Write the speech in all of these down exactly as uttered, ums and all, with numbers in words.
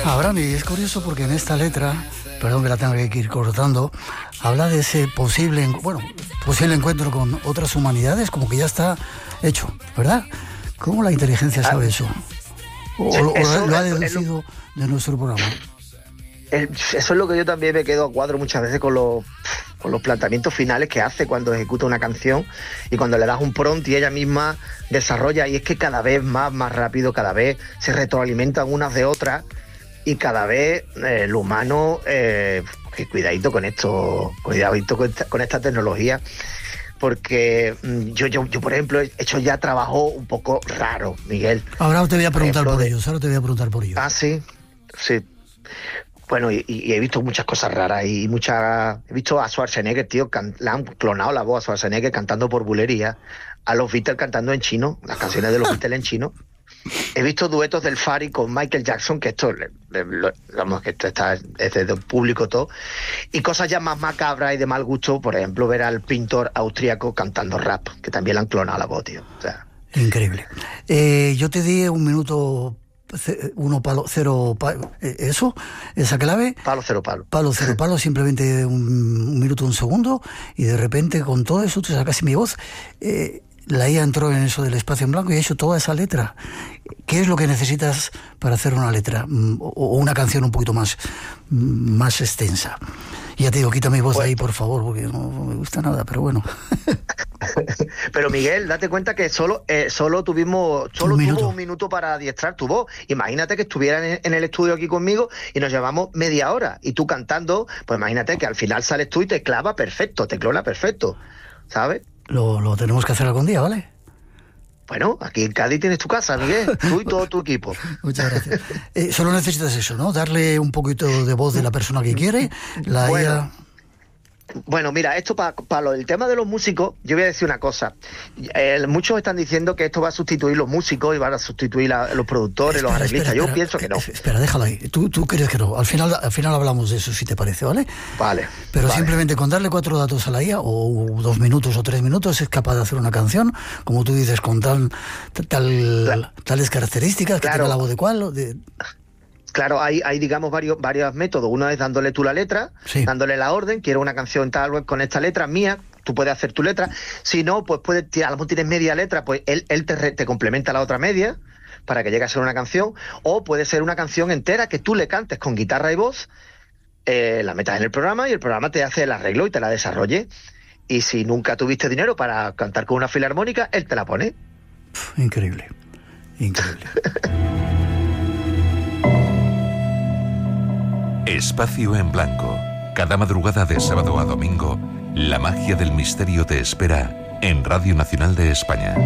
Abraham, y es curioso porque en esta letra, perdón que la tenga que ir cortando, habla de ese posible, bueno, posible encuentro con otras humanidades, como que ya está hecho, ¿verdad? ¿Cómo la inteligencia sabe eso? ¿O, o, o eso, lo ha deducido es lo, de nuestro programa? Eso es lo que yo también me quedo a cuadro muchas veces con los, con los planteamientos finales que hace cuando ejecuta una canción y cuando le das un prompt y ella misma desarrolla, y es que cada vez más, más rápido, cada vez se retroalimentan unas de otras y cada vez eh, lo humano, eh, cuidadito con esto, cuidadito con esta, con esta tecnología, porque yo, yo, yo, por ejemplo, he hecho ya trabajo un poco raro, Miguel. Ahora te voy a preguntar por, por de... ellos, ahora te voy a preguntar por ellos. Ah, sí, sí. Bueno, y, y he visto muchas cosas raras y muchas... He visto a Schwarzenegger, tío, can, le han clonado la voz a Schwarzenegger cantando por bulería, a los Beatles cantando en chino, las canciones de los Beatles en chino. He visto duetos del Fari con Michael Jackson, que esto, digamos que esto está desde el público todo, y cosas ya más macabras y de mal gusto, por ejemplo, ver al pintor austríaco cantando rap, que también le han clonado la voz, tío. O sea, increíble. Eh, yo te di un minuto... uno palo, cero palo, eso, esa clave. Palo, cero palo. Palo, cero palo, simplemente un, un minuto, un segundo, y de repente con todo eso tú sacas mi voz. Eh, la I A entró en eso del espacio en blanco y ha hecho toda esa letra. ¿Qué es lo que necesitas para hacer una letra o, o una canción un poquito más, más extensa? Y ya te digo, quita mi voz pues, de ahí, por favor, porque no, no me gusta nada, pero bueno. Pero Miguel, date cuenta que solo eh, solo tuvimos solo un tuvo un minuto para adiestrar tu voz. Imagínate que estuvieran en, en el estudio aquí conmigo y nos llevamos media hora y tú cantando, pues imagínate que al final sales tú y te clava perfecto, te clona perfecto, ¿sabes? Lo, lo tenemos que hacer algún día, ¿vale? Bueno, aquí en Cádiz tienes tu casa, Miguel, tú y todo tu equipo. Muchas gracias. Eh, solo necesitas eso, ¿no? Darle un poquito de voz de la persona que quiere, la bueno, I A... Bueno, mira, esto para pa lo del tema de los músicos, yo voy a decir una cosa. Eh, muchos están diciendo que esto va a sustituir los músicos y van a sustituir a los productores, espera, los arreglistas. Espera, yo espera, pienso que no. Espera, déjalo ahí. Tú, tú crees que no. Al final, al final hablamos de eso, si te parece, ¿vale? Vale. Pero vale. simplemente con darle cuatro datos a la I A, o dos minutos o tres minutos, es capaz de hacer una canción, como tú dices, con tal, tal, claro. tales características, que claro. tenga la voz de cual... De... Claro, hay, hay digamos, varios, varios métodos. Uno es dándole tú la letra, sí. dándole la orden, quiero una canción tal web con esta letra mía, tú puedes hacer tu letra. Si no, pues puedes, a lo mejor tienes media letra, pues él, él te, te complementa la otra media para que llegue a ser una canción. O puede ser una canción entera que tú le cantes con guitarra y voz, eh, la metas en el programa y el programa te hace el arreglo y te la desarrolle. Y si nunca tuviste dinero para cantar con una filarmónica, él te la pone. Increíble, increíble. Espacio en Blanco. Cada madrugada de sábado a domingo, la magia del misterio te espera en Radio Nacional de España.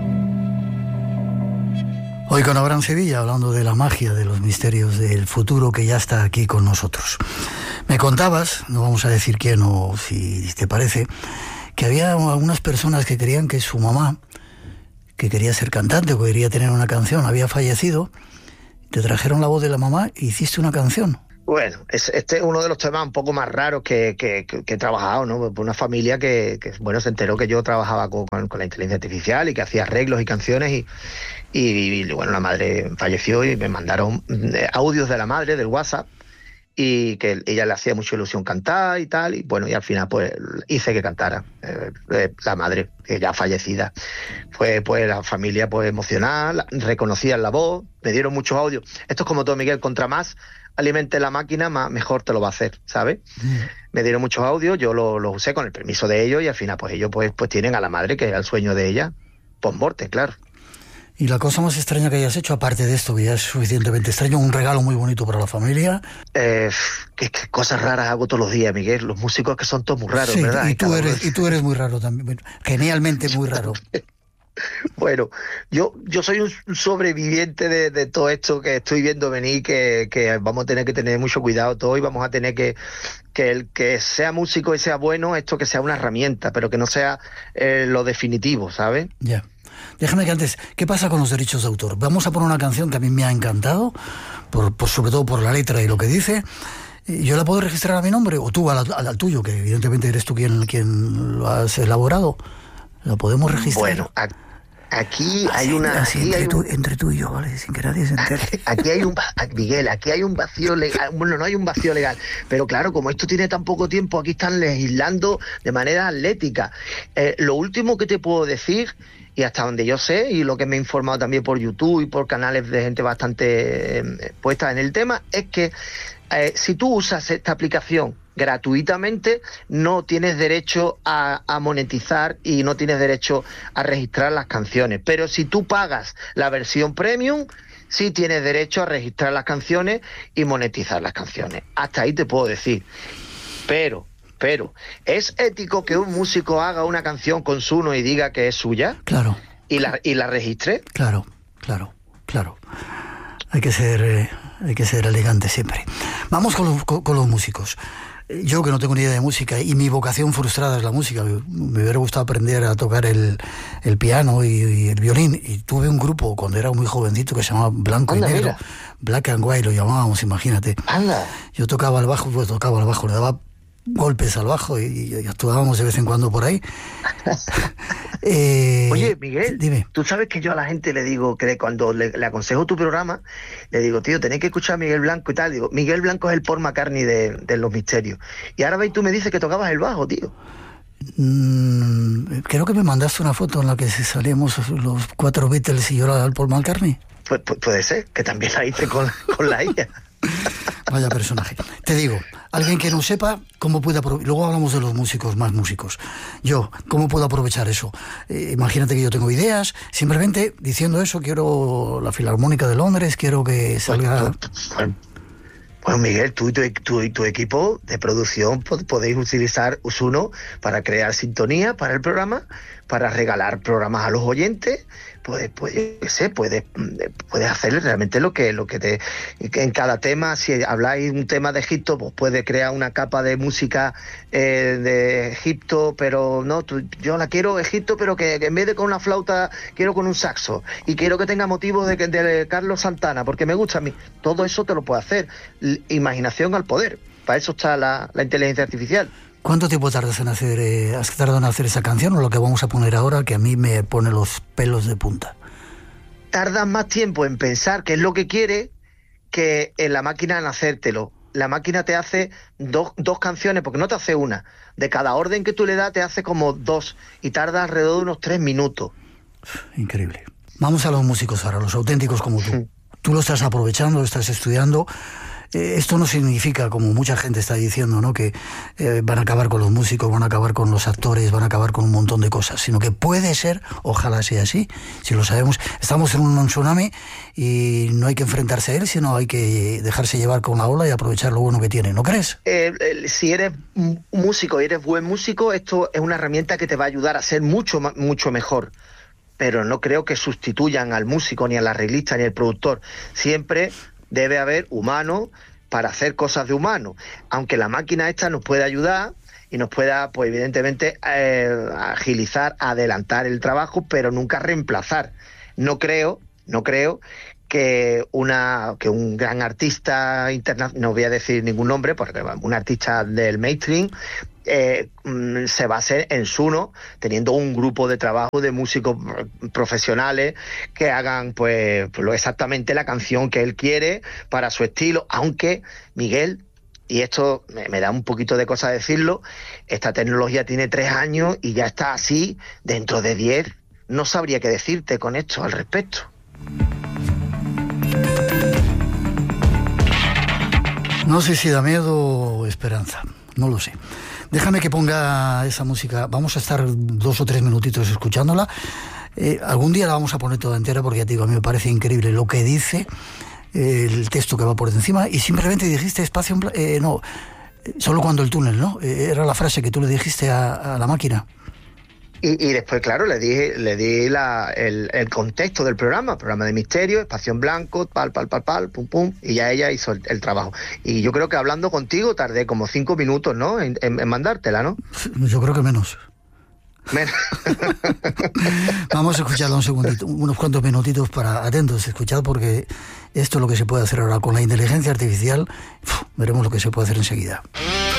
Hoy con Abraham Sevilla, hablando de la magia, de los misterios del futuro que ya está aquí con nosotros. Me contabas, no vamos a decir quién o si te parece, que había algunas personas que creían que su mamá, que quería ser cantante o que quería tener una canción, había fallecido, te trajeron la voz de la mamá e hiciste una canción. Bueno, este es uno de los temas un poco más raros que, que, que, que he trabajado, ¿no? Por una familia que, que, bueno, se enteró que yo trabajaba con, con, con la inteligencia artificial y que hacía arreglos y canciones y, y, y, bueno, la madre falleció y me mandaron audios de la madre, del WhatsApp, y que ella le hacía mucha ilusión cantar y tal, y bueno, y al final pues hice que cantara eh, eh, la madre, que ya fallecida. Fue pues la familia pues emocionada, reconocían la voz, me dieron muchos audios. Esto es como todo, Miguel, contra más alimente la máquina, más mejor te lo va a hacer, ¿sabes? Mm. Me dieron muchos audios, yo los lo usé con el permiso de ellos y al final pues ellos pues, pues tienen a la madre, que era el sueño de ella, post-morte, claro. Y la cosa más extraña que hayas hecho, aparte de esto, que ya es suficientemente extraño, un regalo muy bonito para la familia. Eh, ¿qué, qué cosas raras hago todos los días, Miguel? Los músicos que son todos muy raros, sí, ¿verdad? Y tú, eres, y tú eres muy raro también, genialmente muy raro. Bueno, yo yo soy un sobreviviente de, de todo esto que estoy viendo venir, que, que vamos a tener que tener mucho cuidado todo y vamos a tener que, que el que sea músico y sea bueno, esto que sea una herramienta, pero que no sea eh, lo definitivo, ¿sabes? Ya. Yeah. Déjame que antes, ¿qué pasa con los derechos de autor? Vamos a poner una canción que a mí me ha encantado, por, por sobre todo por la letra y lo que dice. ¿Yo la puedo registrar a mi nombre o tú al, al, al tuyo, que evidentemente eres tú quien, quien lo has elaborado? ¿La podemos registrar? Bueno, a, Aquí así, hay una... Así aquí entre, hay tú, un, entre tú y yo, ¿vale? Sin que nadie se entere. Aquí, aquí hay un... Miguel, aquí hay un vacío legal. Bueno, no hay un vacío legal. Pero claro, como esto tiene tan poco tiempo, aquí están legislando de manera atlética. Eh, lo último que te puedo decir, y hasta donde yo sé, y lo que me he informado también por YouTube y por canales de gente bastante eh, puesta en el tema, es que eh, si tú usas esta aplicación gratuitamente, no tienes derecho a, a monetizar y no tienes derecho a registrar las canciones. Pero si tú pagas la versión premium, sí tienes derecho a registrar las canciones y monetizar las canciones. Hasta ahí te puedo decir. Pero, pero, ¿es ético que un músico haga una canción con Suno y diga que es suya? Claro. ¿Y la, y la registre? Claro, claro, claro. Hay que ser, eh, hay que ser elegante siempre. Vamos con los, con, con los músicos. Yo, que no tengo ni idea de música, y mi vocación frustrada es la música, me hubiera gustado aprender a tocar el, el piano y, y el violín, y tuve un grupo cuando era muy jovencito que se llamaba Blanco Anda, y Negro, mira. Black and White lo llamábamos, imagínate. Anda. Yo tocaba el bajo, pues tocaba el bajo, le daba golpes al bajo y, y actuábamos de vez en cuando por ahí. eh, Oye, Miguel, dime. Tú sabes que yo a la gente le digo que cuando le, le aconsejo tu programa, le digo, tío, tenéis que escuchar a Miguel Blanco y tal. Digo, Miguel Blanco es el Paul McCartney de, de Los Misterios. Y ahora ves, tú me dices que tocabas el bajo, tío. Mm, creo que me mandaste una foto en la que salíamos los cuatro Beatles y yo era el Paul McCartney. Pues, pues puede ser, que también la hice con, con la I A. Vaya personaje. Te digo, alguien que no sepa cómo puede aprovechar. Luego hablamos de los músicos, más músicos. Yo, ¿cómo puedo aprovechar eso? Eh, imagínate que yo tengo ideas. Simplemente diciendo eso, quiero la Filarmónica de Londres, quiero que salga. Bueno, bueno, bueno Miguel, tú y tu, tu, tu equipo de producción podéis utilizar Suno para crear sintonía para el programa, para regalar programas a los oyentes. Puedes, pues, yo qué sé, puedes, puedes hacer realmente lo que, lo que te... En cada tema, si habláis un tema de Egipto, pues puedes crear una capa de música eh, de Egipto, pero no, tú, yo la quiero Egipto, pero que, que en vez de con una flauta, quiero con un saxo, y quiero que tenga motivos de, de Carlos Santana, porque me gusta a mí. Todo eso te lo puede hacer. Imaginación al poder. Para eso está la, la inteligencia artificial. ¿Cuánto tiempo tardas en hacer, eh, has tardado en hacer esa canción o lo que vamos a poner ahora, que a mí me pone los pelos de punta? Tardas más tiempo en pensar qué es lo que quiere que en la máquina en hacértelo. La máquina te hace dos, dos canciones, porque no te hace una. De cada orden que tú le das te hace como dos y tarda alrededor de unos tres minutos. Increíble. Vamos a los músicos ahora, los auténticos como tú. Tú lo estás aprovechando, lo estás estudiando. Eh, esto no significa, como mucha gente está diciendo, ¿no?, que eh, van a acabar con los músicos, van a acabar con los actores, van a acabar con un montón de cosas, sino que puede ser, ojalá sea así, si lo sabemos. Estamos en un tsunami y no hay que enfrentarse a él, sino hay que dejarse llevar con la ola y aprovechar lo bueno que tiene, ¿no crees? Eh, eh, si eres músico y eres buen músico, esto es una herramienta que te va a ayudar a ser mucho, mucho mejor. Pero no creo que sustituyan al músico, ni al arreglista, ni al productor. Siempre debe haber humano para hacer cosas de humano. Aunque la máquina esta nos puede ayudar y nos pueda, pues evidentemente, eh, agilizar, adelantar el trabajo, pero nunca reemplazar. No creo, no creo que una que un gran artista internacional, no voy a decir ningún nombre, porque un artista del mainstream eh, se base en Suno, teniendo un grupo de trabajo de músicos profesionales que hagan pues lo exactamente la canción que él quiere para su estilo, aunque Miguel, y esto me, me da un poquito de cosa decirlo, esta tecnología tiene tres años y ya está así. Dentro de diez no sabría qué decirte con esto al respecto. No sé si da miedo o esperanza, no lo sé. Déjame que ponga esa música, vamos a estar dos o tres minutitos escuchándola. Eh, algún día la vamos a poner toda entera porque ya te digo, a mí me parece increíble lo que dice, eh, el texto que va por encima, y simplemente dijiste espacio, en eh, no, solo cuando el túnel, ¿no? Eh, era la frase que tú le dijiste a, a la máquina. Y, y después, claro, le di, le di la, el, el contexto del programa, programa de misterio, espacio en blanco, pal, pal, pal, pal, pum, pum, y ya ella hizo el, el trabajo. Y yo creo que hablando contigo tardé como cinco minutos, ¿no?, en, en, en mandártela, ¿no? Yo creo que menos. Menos. Vamos a escucharla un segundito, unos cuantos minutitos para atentos, escuchad, porque esto es lo que se puede hacer ahora con la inteligencia artificial. Uf, veremos lo que se puede hacer enseguida.